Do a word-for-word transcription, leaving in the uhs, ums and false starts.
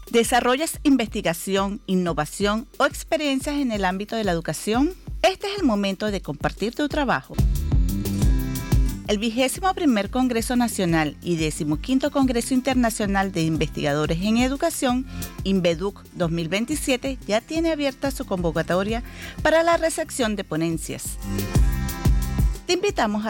¿Desarrollas investigación, innovación o experiencias en el ámbito de la educación? Este es el momento de compartir tu trabajo. El vigésimo primer Congreso Nacional y decimoquinto Congreso Internacional de Investigadores en Educación, INVEDUC dos mil veintisiete, ya tiene abierta su convocatoria para la recepción de ponencias. Te invitamos a